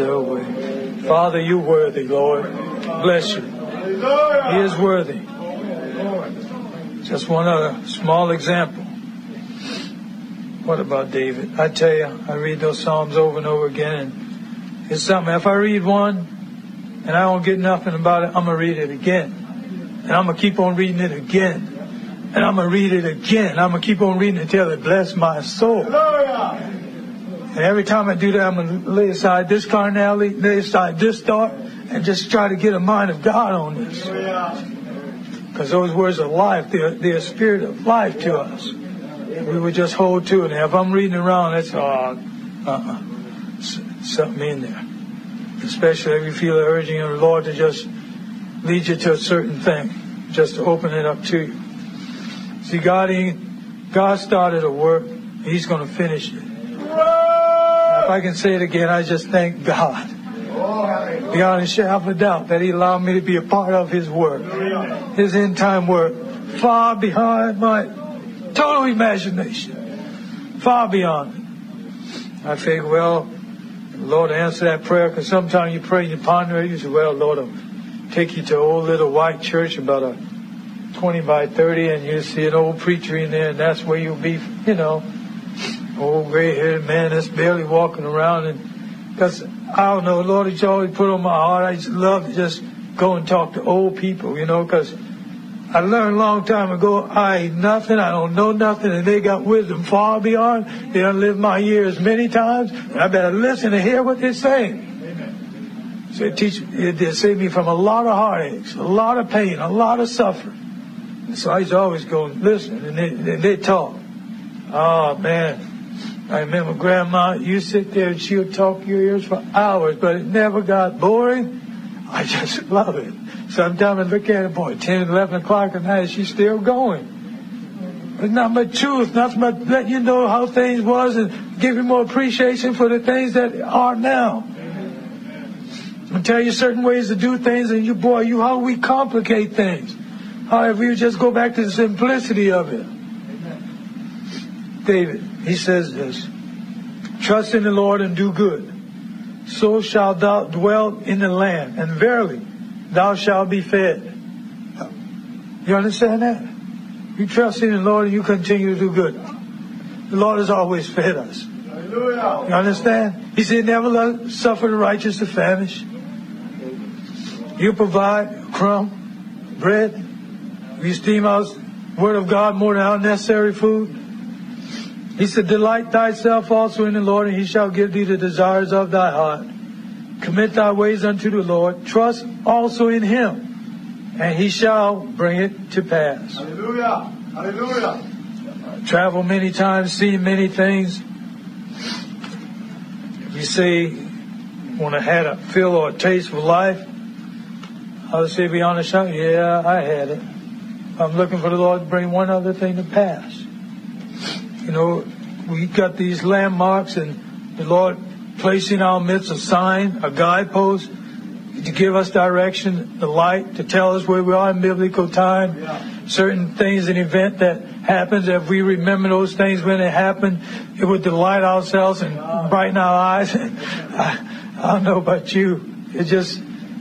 their way. Father, you're worthy, Lord. Bless you. He is worthy. Just one other small example. What about David? I tell you, I read those Psalms over and over again, and it's something. If I read one and I don't get nothing about it, I'm going to read it again. And I'm going to keep on reading it again. And I'm going to read it again. I'm going to keep on reading it until it bless my soul. And every time I do that, I'm going to lay aside this carnality, lay aside this thought, and just try to get a mind of God on this. Because those words are life. They're a spirit of life to us. We would just hold to it. And if I'm reading around, that's something in there. Especially if you feel the urging of the Lord to just lead you to a certain thing, just to open it up to you. See, God started a work. He's going to finish it. If I can say it again, I just thank God, beyond a shadow of a doubt, that He allowed me to be a part of His work, His end time work, far behind my total imagination, far beyond it. I think, well, Lord, answer that prayer, because sometimes you pray and you ponder it, you say, well, Lord, I'll take you to an old little white church about a 20 by 30, and you see an old preacher in there, and that's where you'll be, old gray-haired man that's barely walking around. And because I don't know, Lord, He's always put on my heart, I just love to just go and talk to old people, because I learned a long time ago, I ain't nothing, I don't know nothing, and they got wisdom far beyond. They done lived my years many times, and I better listen and hear what they're saying. So it saved me from a lot of heartaches, a lot of pain, a lot of suffering. And so I used to always go and listen, and they talk. Oh, man. I remember Grandma, you sit there and she'll talk your ears for hours, but it never got boring. I just love it. Sometimes I look at it, boy, 10, 11 o'clock at night, she's still going. It's nothing but truth, nothing but letting you know how things was and give you more appreciation for the things that are now. And tell you certain ways to do things, and how we complicate things. How if we just go back to the simplicity of it. David, he says this, trust in the Lord and do good. So shalt thou dwell in the land, and verily thou shalt be fed. You understand that? You trust in the Lord and you continue to do good. The Lord has always fed us. Hallelujah. You understand? He said, never suffer the righteous to famish. You provide a crumb, bread. You esteem our word of God more than our necessary food. He said, delight thyself also in the Lord, and He shall give thee the desires of thy heart. Commit thy ways unto the Lord. Trust also in Him, and He shall bring it to pass. Hallelujah. Hallelujah. Travel many times, seen many things. If you say, want to have a feel or a taste of life, I would say, be honest, yeah, I had it. I'm looking for the Lord to bring one other thing to pass. We got these landmarks, and the Lord placed in our midst a sign, a guidepost, to give us direction, the light, to tell us where we are in biblical time. Yeah. Certain things, an event that happens, if we remember those things when it happened, it would delight ourselves and brighten our eyes. I don't know about you. It's just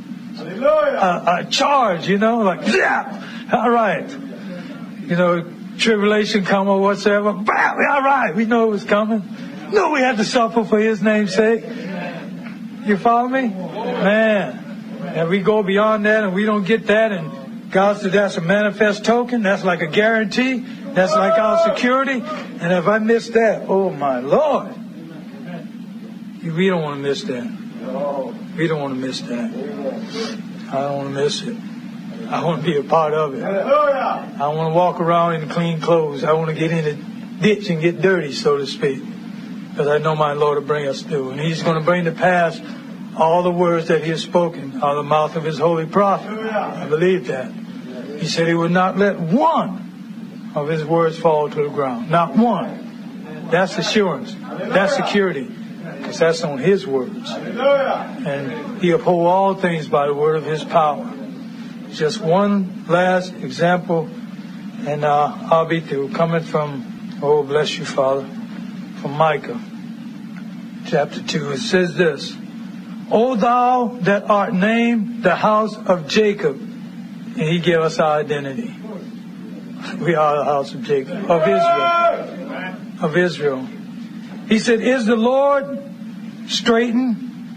a charge, like, yeah, all right. Tribulation come or whatsoever. All right, we know it was coming. No, we had to suffer for His name's sake. You follow me? Man. And we go beyond that and we don't get that, and God said that's a manifest token. That's like a guarantee. That's like our security. And if I miss that, oh my Lord. We don't want to miss that. We don't want to miss that. I don't want to miss it. I want to be a part of it. I don't want to walk around in clean clothes. I want to get in the ditch and get dirty, so to speak. Because I know my Lord will bring us through. And He's going to bring to pass all the words that He has spoken out of the mouth of His holy prophet. I believe that. He said He would not let one of His words fall to the ground. Not one. That's assurance. That's security. Because that's on His words. And He upholds all things by the word of His power. Just one last example, and I'll be through. Coming from, oh, bless you, Father, from Micah, chapter 2. It says this, O thou that art named the house of Jacob. And he gave us our identity. We are the house of Jacob, of Israel. Of Israel. He said, is the Lord straitened?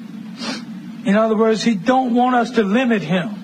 In other words, he don't want us to limit him.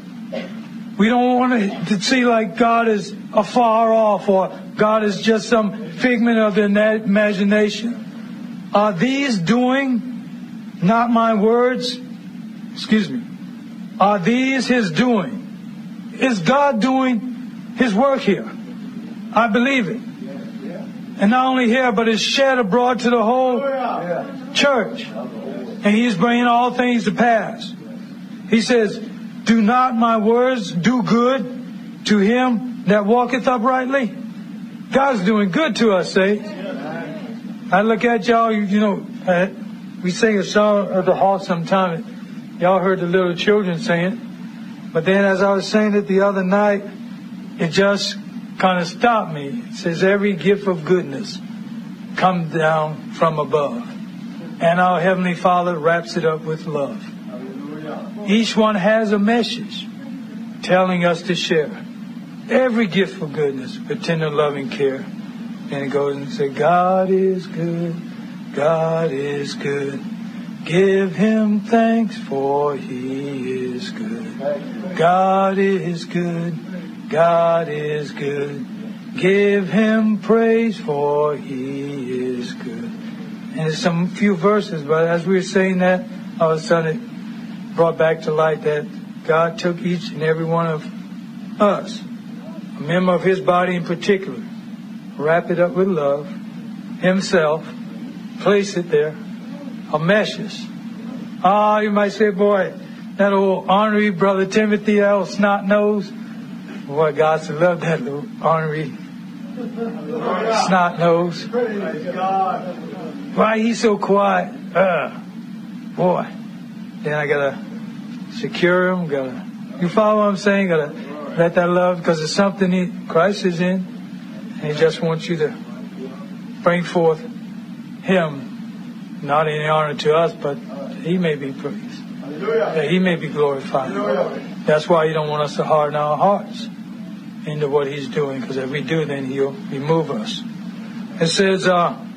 We don't want to see like God is afar off or God is just some figment of the imagination. Are these doing not my words? Excuse me. Are these his doing? Is God doing his work here? I believe it. And not only here, but it's shed abroad to the whole church. And he's bringing all things to pass. He says, do not my words do good to him that walketh uprightly? God's doing good to us, saints. I look at y'all, we sing a song of the heart sometime. Y'all heard the little children sing it. But then as I was saying it the other night, it just kind of stopped me. It says, every gift of goodness comes down from above. And our Heavenly Father wraps it up with love. Each one has a message telling us to share. Every gift of goodness with tender loving care. And it goes and says, God is good. God is good. Give him thanks for he is good. God is good. God is good. Give him praise for he is good. And there's some few verses, but as we were saying that, all of a sudden it brought back to light that God took each and every one of us, a member of his body in particular, wrap it up with love, himself, place it there, a message. You might say, boy, that old ornery brother Timothy, that old snot nose. Boy, God should love that little ornery snot nose. Why he's so quiet? Boy. Then I gotta secure him. You follow what I'm saying? Gotta let that love, because it's something Christ is in, and he just wants you to bring forth him, not any honor to us, but he may be praised. That he may be glorified. That's why you don't want us to harden our hearts into what he's doing, because if we do, then he'll remove us. It says,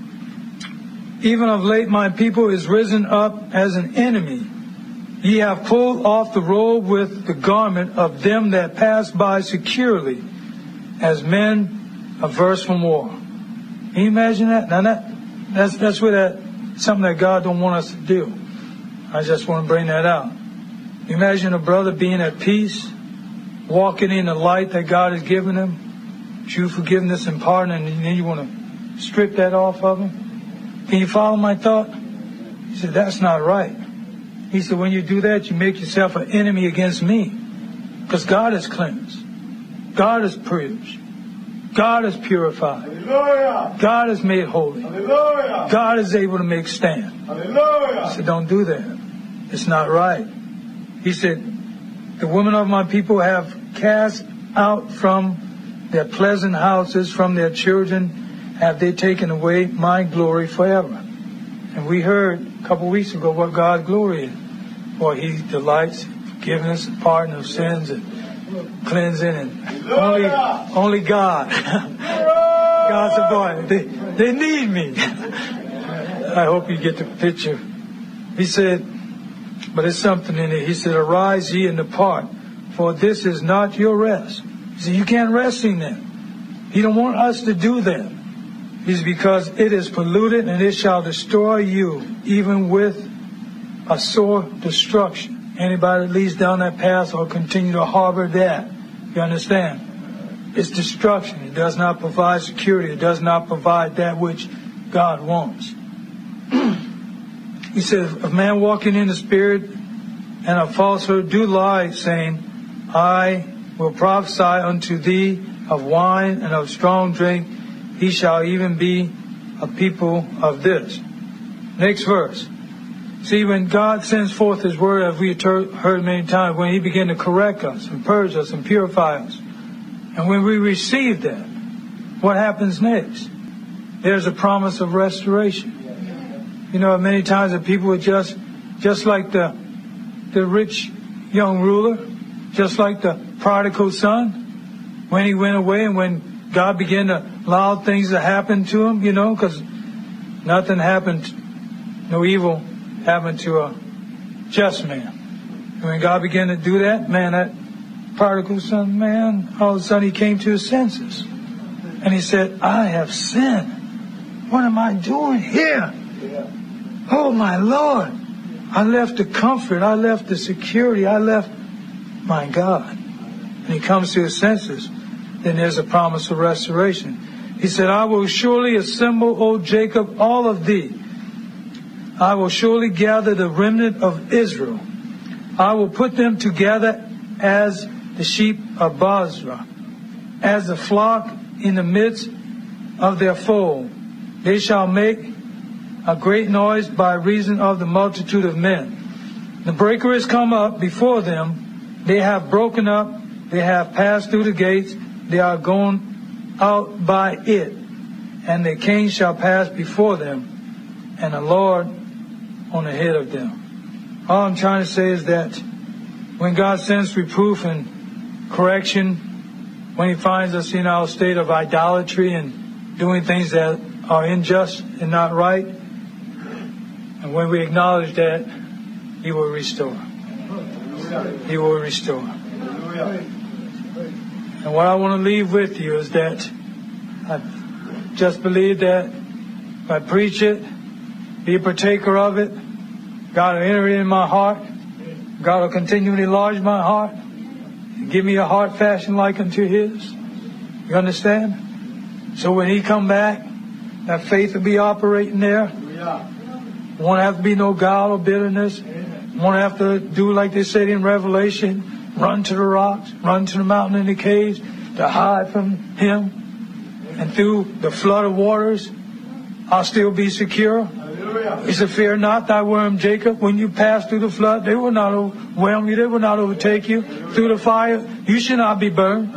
even of late my people is risen up as an enemy. Ye have pulled off the robe with the garment of them that pass by securely, as men averse from war. Can you imagine that? Now that's where something that God don't want us to do. I just want to bring that out. Imagine a brother being at peace, walking in the light that God has given him, true forgiveness and pardon, and then you want to strip that off of him. Can you follow my thought? He said, that's not right. He said, when you do that, you make yourself an enemy against me. Because God is cleansed. God is purged. God is purified. Hallelujah. God is made holy. Hallelujah. God is able to make stand. Hallelujah. He said, don't do that. It's not right. He said, the women of my people have cast out from their pleasant houses, from their children, have they taken away my glory forever. And we heard a couple weeks ago what God's glory is. For he delights in forgiveness and pardon of sins and cleansing, and only God. God said, boy, they need me. I hope you get the picture. He said, but there's something in it. He said, arise ye and depart, for this is not your rest. He said, you can't rest in that. He don't want us to do that. He's because it is polluted, and it shall destroy you, even with a sore destruction. Anybody that leads down that path or continue to harbor that, you understand? It's destruction. It does not provide security. It does not provide that which God wants. He said, if a man walking in the spirit and a falsehood do lie, saying, I will prophesy unto thee of wine and of strong drink, he shall even be a people of this. Next verse. See, when God sends forth his word, as we heard many times, when he began to correct us and purge us and purify us, and when we receive that, what happens next? There's a promise of restoration. You know, many times that people would just just like the rich young ruler, just like the prodigal son, when he went away and when God began to allow things to happen to him, because nothing happened, no evil happened to a just man. And when God began to do that, man, that prodigal son, man, all of a sudden he came to his senses. And he said, I have sinned. What am I doing here? Oh, my Lord. I left the comfort. I left the security. I left my God. And he comes to his senses. Then there's a promise of restoration. He said, I will surely assemble, O Jacob, all of thee. I will surely gather the remnant of Israel. I will put them together as the sheep of Bozrah, as the flock in the midst of their fold. They shall make a great noise by reason of the multitude of men. The breaker is come up before them. They have broken up. They have passed through the gates. They are gone out by it. And the king shall pass before them, and the Lord on the head of them. All I'm trying to say is that when God sends reproof and correction, when he finds us in our state of idolatry and doing things that are unjust and not right, and when we acknowledge that, he will restore. He will restore. And what I want to leave with you is that I just believe that if I preach it, be a partaker of it, God will enter in my heart. God will continually enlarge my heart. Give me a heart fashioned like unto his. You understand? So when he come back, that faith will be operating there. Won't have to be no guile or bitterness. Won't have to do like they said in Revelation, run to the rocks, run to the mountain and the caves to hide from him. And through the flood of waters, I'll still be secure. He said, fear not thy worm, Jacob. When you pass through the flood, they will not overwhelm you. They will not overtake you. Through the fire, you should not be burned.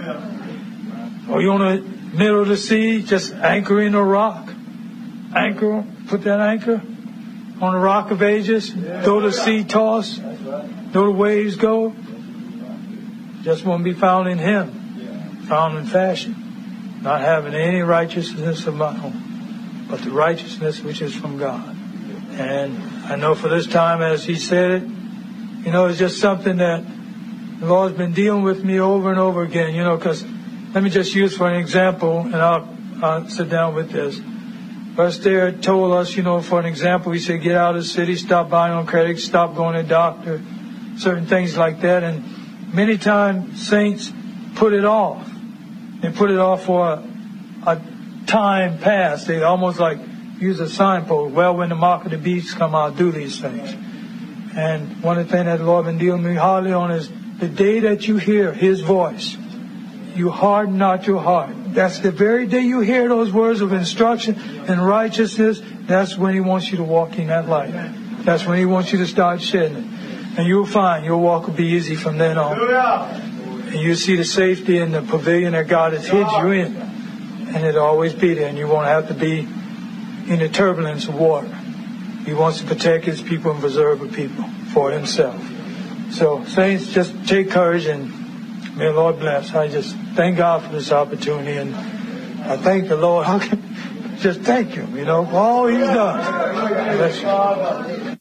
Or you on the middle of the sea, just anchor in a rock. Anchor, put that anchor on the rock of ages. Though the sea toss, though the waves go, just won't be found in him. Found in fashion. Not having any righteousness of my own, but the righteousness which is from God. And I know for this time, as he said it, it's just something that the Lord's been dealing with me over and over again, because let me just use for an example, and I'll sit down with this. First there told us, for an example, he said, get out of the city, stop buying on credit, stop going to the doctor, certain things like that. And many times saints put it off. They put it off for a time past. They almost like use a signpost. Well, when the mark of the beast come, I'll do these things. And one of the things that the Lord been dealing with me hardly on is the day that you hear his voice, you harden not your heart. That's the very day you hear those words of instruction and righteousness, that's when he wants you to walk in that light. That's when he wants you to start shedding it. And you'll find your walk will be easy from then on. And you'll see the safety in the pavilion that God has hid you in. And it'll always be there. And you won't have to be in the turbulence of water. He wants to protect his people and preserve the people for himself. So, saints, just take courage and may the Lord bless. I just thank God for this opportunity. And I thank the Lord. I can just thank him, for all he's done. Bless you.